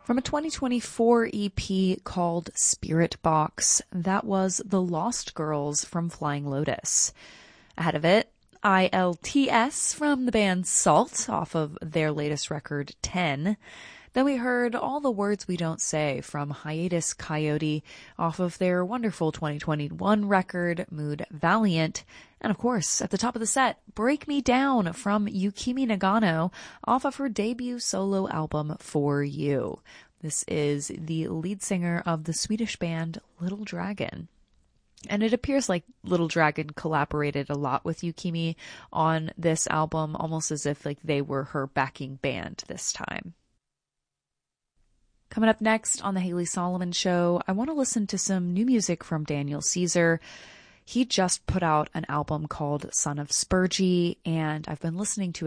From a 2024 EP called Spirit Box, that was The Lost Girls from Flying Lotus. Ahead of it, ILTS from the band Salt off of their latest record, 10. Then we heard All the Words We Don't Say from Hiatus Coyote off of their wonderful 2021 record, Mood Valiant. And of course, at the top of the set, Break Me Down from Yukimi Nagano off of her debut solo album, For You. This is the lead singer of the Swedish band Little Dragon. And it appears like Little Dragon collaborated a lot with Yukimi on this album, almost as if like they were her backing band this time. Coming up next on the Haley Solomon Show, I want to listen to some new music from Daniel Caesar. He just put out an album called Son of Spurgey, and I've been listening to